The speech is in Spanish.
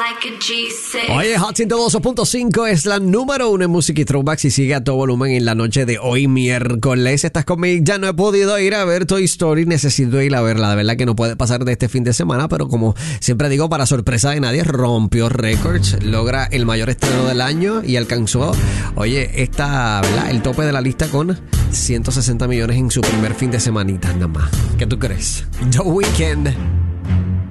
Oye, Hot 102.5 es la número 1 en música y throwbacks y sigue a todo volumen en la noche de hoy miércoles. Estás conmigo, ya no he podido ir a ver Toy Story, necesito ir a verla. De verdad que no puede pasar de este fin de semana, pero como siempre digo, para sorpresa de nadie, rompió récords, logra el mayor estreno del año y alcanzó, oye, ¿verdad? El tope de la lista con 160 millones en su primer fin de semanita nada más. ¿Qué tú crees? The Weeknd.